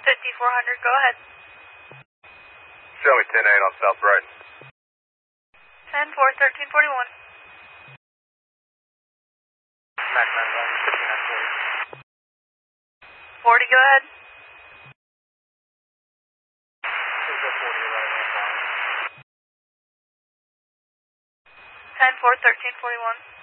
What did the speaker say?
5400, go ahead. Show me 10-8 on South Brighton. 10-4, 1341. Mac 9 40, go ahead. 10-4, 1341.